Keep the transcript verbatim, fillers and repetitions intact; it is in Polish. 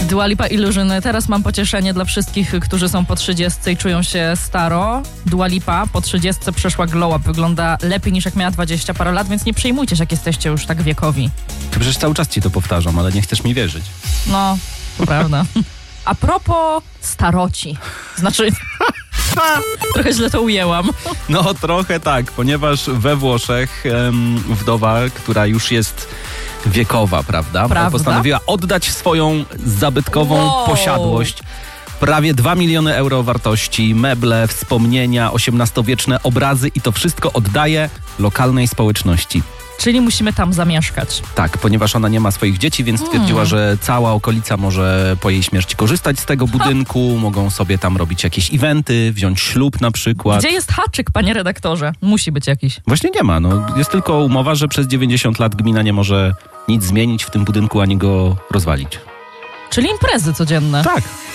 Dua Lipa Illusion. Teraz mam pocieszenie dla wszystkich, którzy są po trzydziestce i czują się staro. Dua Lipa po trzydziestce przeszła glow up. Wygląda lepiej niż jak miała dwadzieścia parę lat, więc nie przejmujcie się, jak jesteście już tak wiekowi. To przecież cały czas ci to powtarzam, ale nie chcesz mi wierzyć. No, to prawda. A propos staroci. Znaczy... Trochę źle to ujęłam. No trochę tak, ponieważ we Włoszech em, wdowa, która już jest wiekowa, prawda? Prawda? Postanowiła oddać swoją zabytkową Wow. posiadłość. Prawie dwa miliony euro wartości, meble, wspomnienia, osiemnastowieczne obrazy i to wszystko oddaje lokalnej społeczności. Czyli musimy tam zamieszkać. Tak, ponieważ ona nie ma swoich dzieci, więc stwierdziła, że cała okolica może po jej śmierci korzystać z tego budynku, mogą sobie tam robić jakieś eventy, wziąć ślub na przykład. Gdzie jest haczyk, panie redaktorze? Musi być jakiś. Właśnie nie ma, no jest tylko umowa, że przez dziewięćdziesiąt lat gmina nie może nic zmienić w tym budynku, ani go rozwalić. Czyli imprezy codzienne. Tak.